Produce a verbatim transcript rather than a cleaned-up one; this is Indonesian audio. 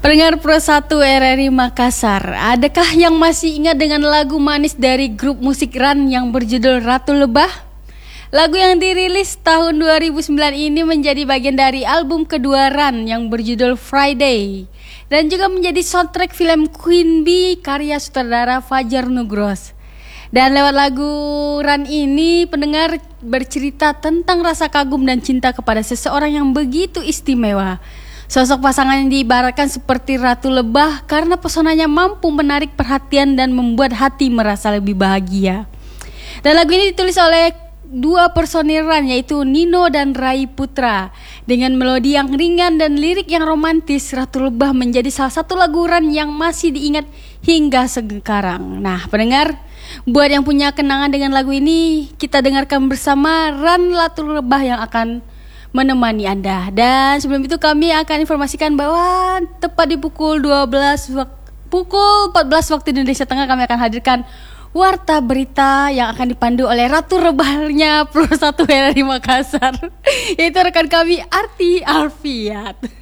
Pendengar Pro satu R R I Makassar, adakah yang masih ingat dengan lagu manis dari grup musik Ran yang berjudul Ratu Lebah? Lagu yang dirilis tahun dua ribu sembilan ini menjadi bagian dari album kedua Ran yang berjudul Friday dan juga menjadi soundtrack film Queen Bee karya sutradara Fajar Nugros. Dan lewat lagu Ran ini, pendengar bercerita tentang rasa kagum dan cinta kepada seseorang yang begitu istimewa. Sosok pasangan yang diibaratkan seperti Ratu Lebah karena pesonanya mampu menarik perhatian dan membuat hati merasa lebih bahagia. Dan lagu ini ditulis oleh dua personil Ran, yaitu Nino dan Rai Putra. Dengan melodi yang ringan dan lirik yang romantis, Ratu Lebah menjadi salah satu lagu Ran yang masih diingat hingga sekarang. Nah, pendengar, buat yang punya kenangan dengan lagu ini, kita dengarkan bersama Ran Ratu Lebah yang akan menemani Anda. Dan sebelum itu kami akan informasikan bahwa tepat di pukul dua belas wak- pukul empat belas waktu Indonesia Tengah kami akan hadirkan Warta Berita yang akan dipandu oleh Ratu Rebahnya Pro satu R R I Makassar, yaitu rekan kami Arti Alfiat.